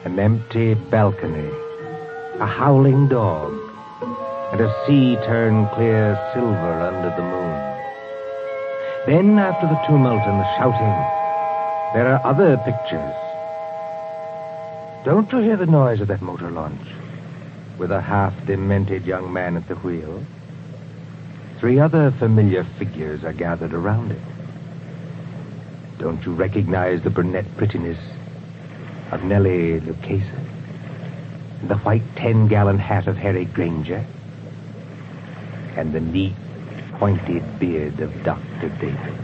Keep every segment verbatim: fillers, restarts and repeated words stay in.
An empty balcony, a howling dog, and a sea turned clear silver under the moon. Then, after the tumult and the shouting, there are other pictures. Don't you hear the noise of that motor launch, with a half-demented young man at the wheel? Three other familiar figures are gathered around it. Don't you recognize the brunette prettiness of Nellie Lucchese? And the white ten-gallon hat of Harry Granger? And the neat, pointed beard of Doctor David?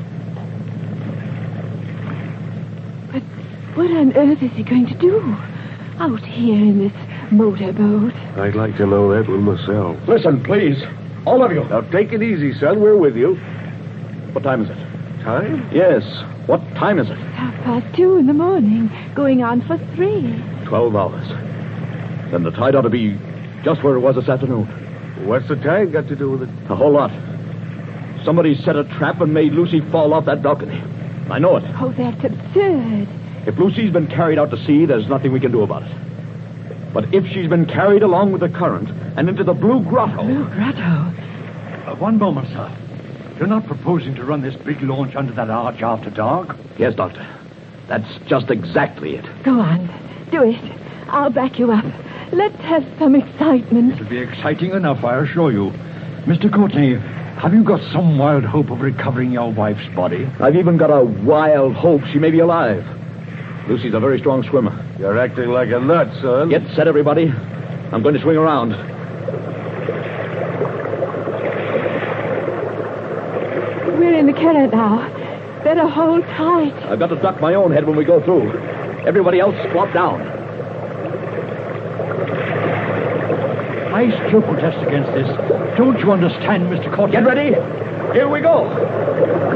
But what on earth is he going to do out here in this motorboat? I'd like to know that one myself. Listen, please. All of you. Now, take it easy, son. We're with you. What time is it? Time? Yes. What time is it? Half past two in the morning, going on for three. Twelve hours. Then the tide ought to be just where it was this afternoon. What's the tide got to do with it? A whole lot. Somebody set a trap and made Lucy fall off that balcony. I know it. Oh, that's absurd. If Lucy's been carried out to sea, there's nothing we can do about it. But if she's been carried along with the current and into the Blue Grotto... Blue Grotto? Uh, one moment, sir. You're not proposing to run this big launch under that arch after dark? Yes, Doctor. That's just exactly it. Go on. Do it. I'll back you up. Let's have some excitement. It'll be exciting enough, I assure you. Mister Courtney, have you got some wild hope of recovering your wife's body? I've even got a wild hope she may be alive. Lucy's a very strong swimmer. You're acting like a nut, son. Get set, everybody. I'm going to swing around. We're in the current now. Better hold tight. I've got to duck my own head when we go through. Everybody else squat down. I still protest against this. Don't you understand, Mister Courtney? Get ready. Here we go.